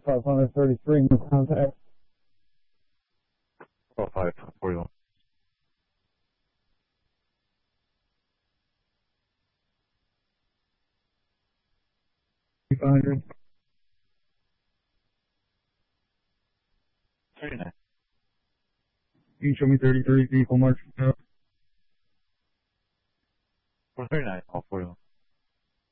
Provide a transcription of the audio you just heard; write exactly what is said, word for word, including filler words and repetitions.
five thirty-three, no contact. Oh, five forty-one. five hundred. thirty-nine. You can show me thirty-three, vehicle march out. four thirty-nine, all forty-one.